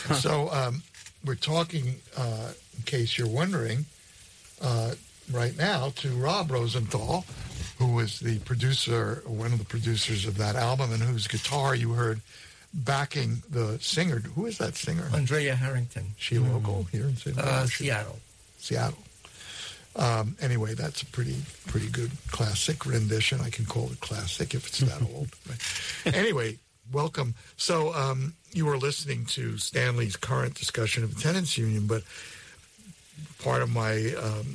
So we're talking, in case you're wondering, right now to Rob Rosenthal, who was the producer, one of the producers of that album, and whose guitar you heard backing the singer. Who is that singer? Andrea Harrington. She local here in St. Louis? Seattle. Seattle. Anyway, that's a pretty good classic rendition. I can call it classic if it's that old. Right? Anyway, welcome. So you were listening to Stanley's current discussion of the tenants union, but part of my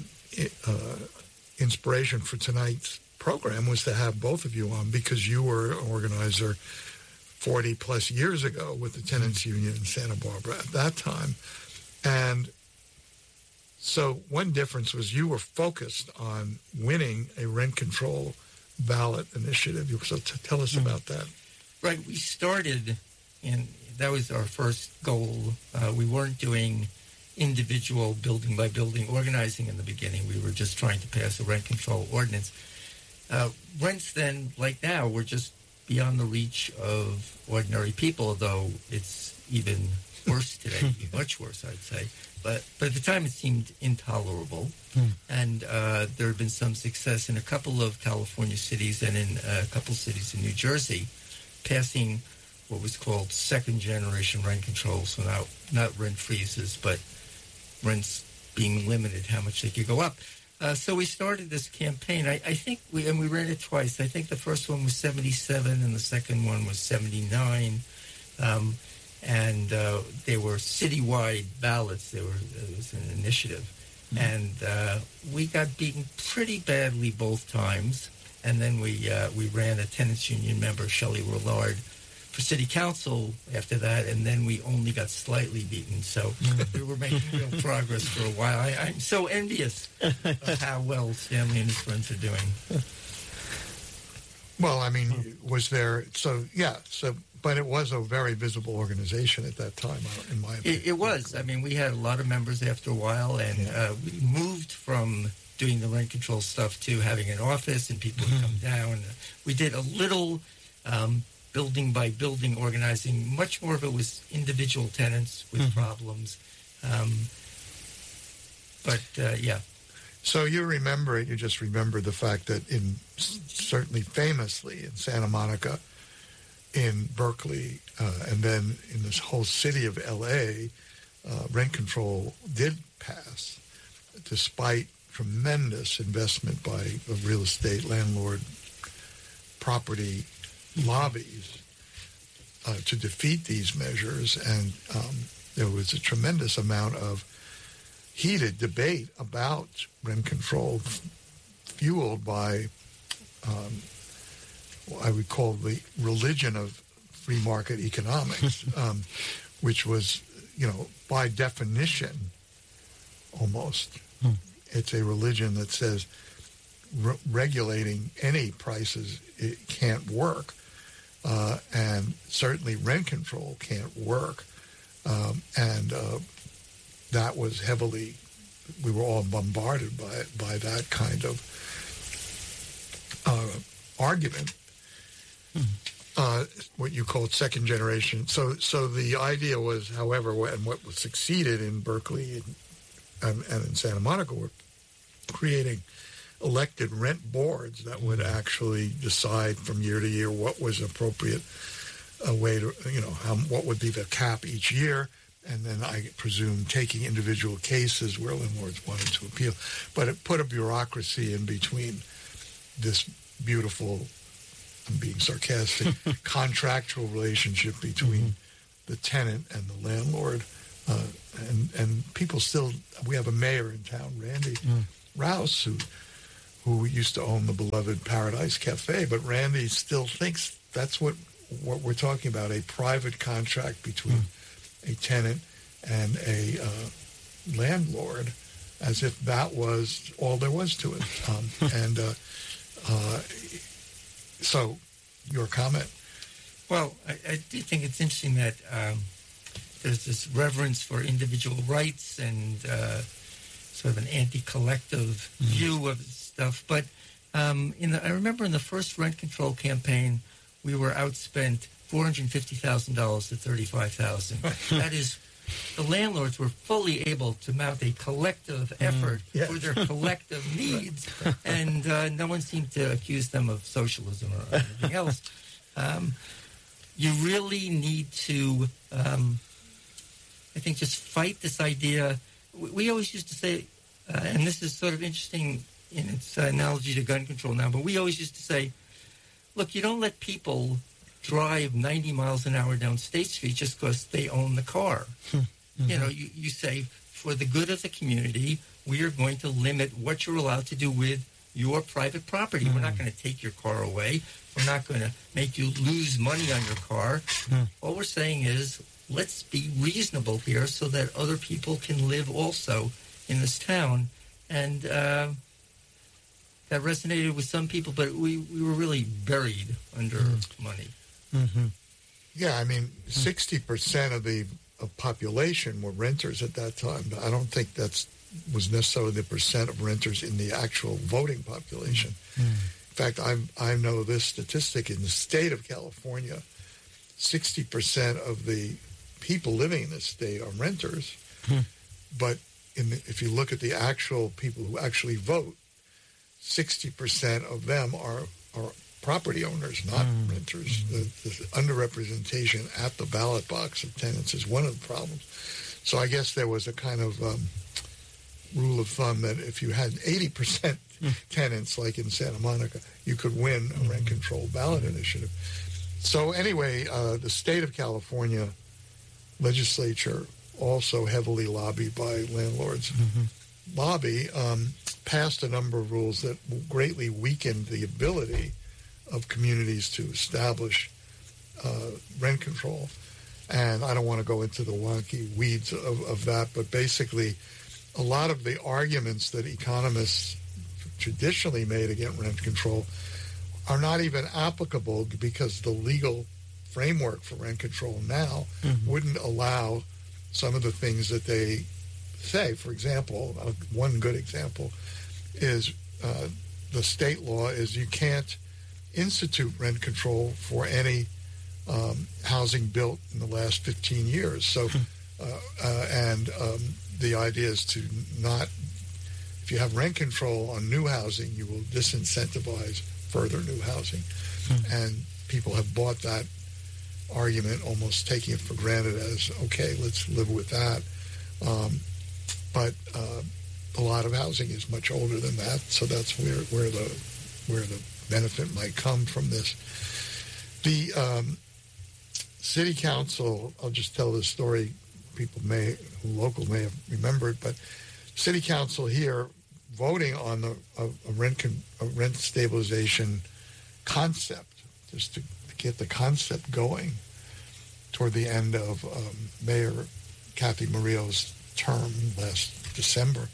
inspiration for tonight's program was to have both of you on because you were an organizer 40 plus years ago with the tenants union in Santa Barbara at that time. And so one difference was you were focused on winning a rent control ballot initiative. So tell us about that. Right. We started, and that was our first goal. We weren't doing individual building by building organizing in the beginning. We were just trying to pass a rent control ordinance. Rents then, like now, were just beyond the reach of ordinary people, although it's even worse today, much worse, I'd say. But at the time, it seemed intolerable. And there had been some success in a couple of California cities and in a couple cities in New Jersey, passing what was called second-generation rent control, so not rent freezes, but rents being limited, how much they could go up. So we started this campaign. I think we ran it twice. I think the first one was 77 and the second one was 79. And they were citywide ballots. It was an initiative. And we got beaten pretty badly both times. And then we ran a tenants union member, Shelley Roulard, for city council after that, and then we only got slightly beaten. So we were making real progress for a while. I'm so envious of how well Stanley and his friends are doing. Well, I mean, was there, but it was a very visible organization at that time, in my opinion. It was. I mean, we had a lot of members after a while, and we moved from doing the rent control stuff to having an office and people would come down. We did a little building by building organizing. Much more of it was individual tenants with problems. Yeah. So you remember it, you just remember the fact that certainly famously in Santa Monica, in Berkeley, and then in this whole city of L.A., rent control did pass, despite tremendous investment by the real estate landlord property lobbies to defeat these measures. And there was a tremendous amount of heated debate about rent control fueled by what I would call the religion of free market economics, which was, by definition, almost, it's a religion that says regulating any prices, it can't work. And certainly rent control can't work. That was we were all bombarded by that kind of argument. What you called second generation. So the idea was, however, and what was succeeded in Berkeley and in Santa Monica were creating elected rent boards that would actually decide from year to year what was appropriate way to, what would be the cap each year. And then I presume taking individual cases where landlords wanted to appeal. But it put a bureaucracy in between this beautiful, I'm being sarcastic, contractual relationship between the tenant and the landlord. And people still, we have a mayor in town, Randy Rouse, who used to own the beloved Paradise Cafe, but Randy still thinks that's what we're talking about, a private contract between a tenant and a landlord, as if that was all there was to it. So, your comment? Well, I do think it's interesting that there's this reverence for individual rights and sort of an anti-collective view of stuff. But I remember in the first rent control campaign, we were outspent $450,000 to $35,000. That is the landlords were fully able to mount a collective effort yes. for their collective needs, and no one seemed to accuse them of socialism or anything else. You really need to, I think, just fight this idea. We always used to say, and this is sort of interesting in its analogy to gun control now, but we always used to say, look, you don't let people drive 90 miles an hour down State Street just because they own the car. Mm-hmm. You know, you say, for the good of the community, we are going to limit what you're allowed to do with your private property. We're not going to take your car away. We're not going to make you lose money on your car. All we're saying is, let's be reasonable here so that other people can live also in this town. And that resonated with some people, but we were really buried under money. Mm-hmm. Yeah, I mean, 60% of the population were renters at that time. I don't think that was necessarily the percent of renters in the actual voting population. In fact, I know this statistic in the state of California, 60% of the people living in the state are renters. But if you look at the actual people who actually vote, 60% of them are property owners, not renters. The underrepresentation at the ballot box of tenants is one of the problems. So I guess there was a kind of rule of thumb that if you had 80% tenants, like in Santa Monica, you could win a rent control ballot initiative. So anyway, the state of California legislature, also heavily lobbied by landlords, passed a number of rules that greatly weakened the ability of communities to establish rent control. And I don't want to go into the wonky weeds of that, but basically a lot of the arguments that economists traditionally made against rent control are not even applicable because the legal framework for rent control now wouldn't allow some of the things that they say. For example, one good example is the state law is you can't institute rent control for any housing built in the last 15 years. So, the idea is to not, if you have rent control on new housing, you will disincentivize further new housing. And people have bought that argument, almost taking it for granted as, okay, let's live with that. But a lot of housing is much older than that, so that's where the benefit might come from this. The city council, I'll just tell this story, people local may have remembered, but city council here voting on a rent stabilization concept, just to get the concept going toward the end of Mayor Kathy Murillo's term last December,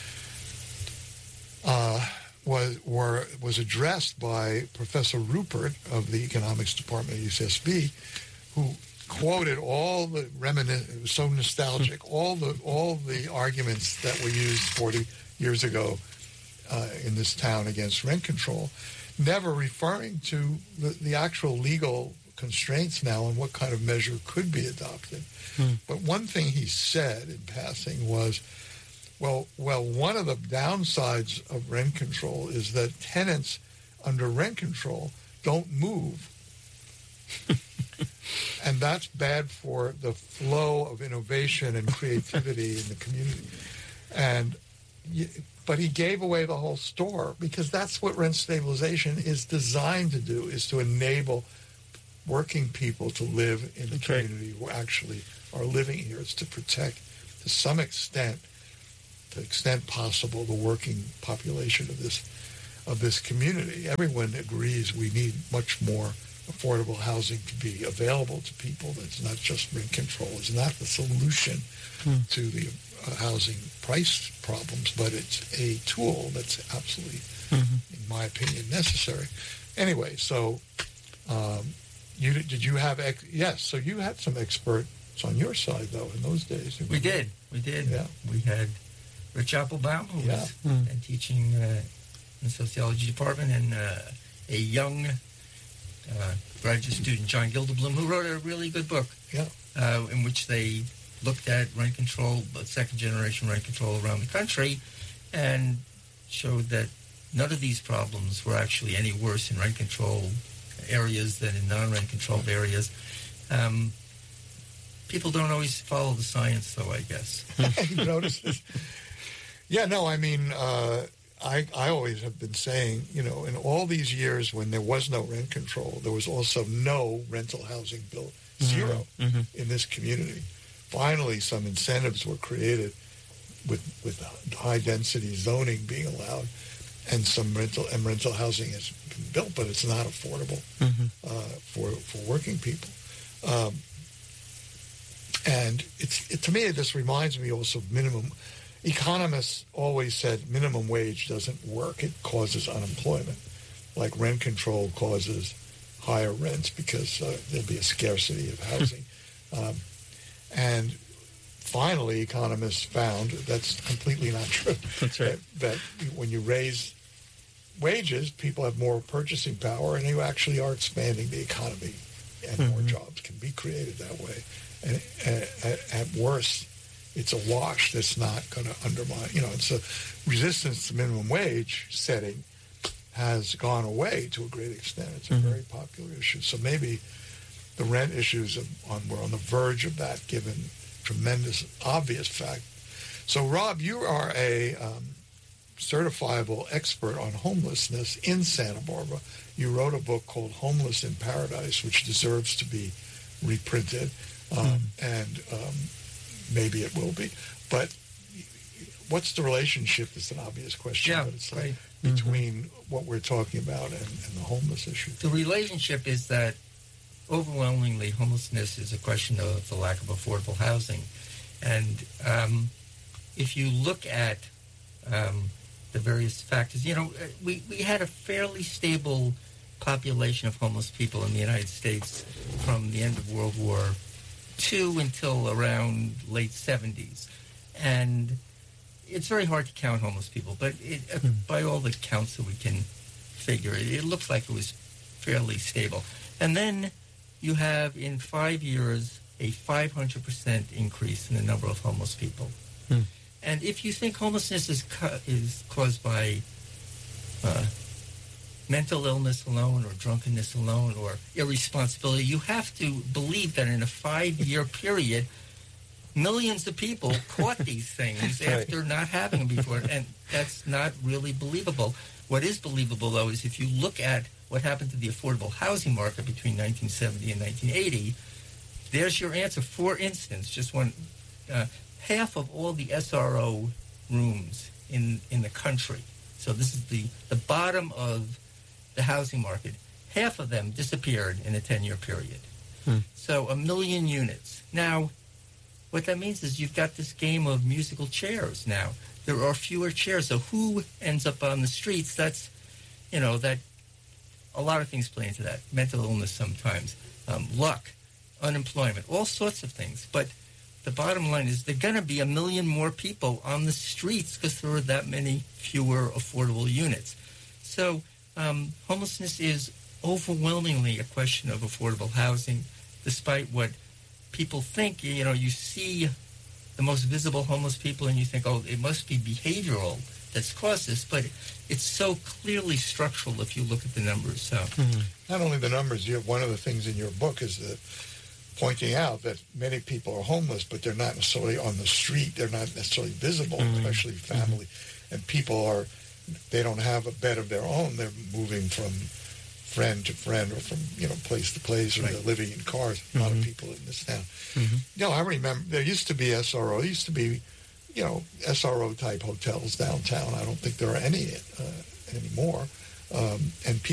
was addressed by Professor Rupert of the economics department at UCSB, who quoted all the it was so nostalgic, all the arguments that were used 40 years ago in this town against rent control, never referring to the actual legal constraints now and what kind of measure could be adopted. But one thing he said in passing was, well, one of the downsides of rent control is that tenants under rent control don't move. And that's bad for the flow of innovation and creativity in the community. But he gave away the whole store, because that's what rent stabilization is designed to do, is to enable working people to live in the community who actually are living here. It's to protect, to some extent, to the extent possible, the working population of this community. Everyone agrees we need much more affordable housing to be available to people. That's not just rent control. It's not the solution to the housing price problems, but it's a tool that's absolutely, in my opinion, necessary. Anyway, so did you have yes? So you had some experts on your side, though, in those days. We did. Yeah. We had Rich Applebaum, who was teaching in the sociology department, and a young graduate student, John Gilderblum, who wrote a really good book in which they looked at rent control, second-generation rent control around the country, and showed that none of these problems were actually any worse in rent-controlled areas than in non-rent-controlled areas. People don't always follow the science, though, I guess. You notice this? Yeah, no, I mean, I always have been saying, you know, in all these years when there was no rent control, there was also no rental housing built, zero in this community. Finally, some incentives were created with high-density zoning being allowed, and some rental housing has been built, but it's not affordable for working people. And to me, this reminds me also of minimum. Economists always said minimum wage doesn't work. It causes unemployment. Like rent control causes higher rents because there'll be a scarcity of housing. And finally, economists found that's completely not true. That's right. That when you raise wages, people have more purchasing power, and you actually are expanding the economy, and more jobs can be created that way. And at worst, it's a wash that's not going to undermine, you know, and so resistance to minimum wage setting has gone away to a great extent. It's a very popular issue. So maybe the rent issues we're on the verge of that, given tremendous obvious fact. So, Rob, you are a certifiable expert on homelessness in Santa Barbara. You wrote a book called Homeless in Paradise, which deserves to be reprinted, and maybe it will be. But what's the relationship? It's an obvious question, but it's like between what we're talking about and the homeless issue. The relationship is that overwhelmingly homelessness is a question of the lack of affordable housing. And if you look at the various factors, you know, we had a fairly stable population of homeless people in the United States from the end of World War II until around late 70s. And it's very hard to count homeless people, but by all the counts that we can figure, it looks like it was fairly stable. And then you have, in 5 years, a 500% increase in the number of homeless people. And if you think homelessness is caused by mental illness alone or drunkenness alone or irresponsibility, you have to believe that in a 5-year period, millions of people caught these things after not having them before, and that's not really believable. What is believable, though, is if you look at what happened to the affordable housing market between 1970 and 1980, there's your answer. For instance, just one, half of all the SRO rooms in the country, so this is the bottom of the housing market, half of them disappeared in a 10-year period. So 1 million units. Now, what that means is you've got this game of musical chairs now. There are fewer chairs. So who ends up on the streets? That's, you know, that a lot of things play into that. Mental illness sometimes, luck, unemployment, all sorts of things. But the bottom line is there are going to be 1 million more people on the streets because there are that many fewer affordable units. So homelessness is overwhelmingly a question of affordable housing, despite what people think. You know, you see the most visible homeless people and you think, oh, it must be behavioral that's caused this, but it's so clearly structural if you look at the numbers. So, Not only the numbers, you have one of the things in your book is that pointing out that many people are homeless, but they're not necessarily on the street. They're not necessarily visible, especially family. And people they don't have a bed of their own. They're moving from friend to friend or from, you know, place to place, or they're living in cars. A lot of people in this town. You know, I remember there used to be SRO. There used to be, you know, SRO-type hotels downtown. I don't think there are any anymore. And people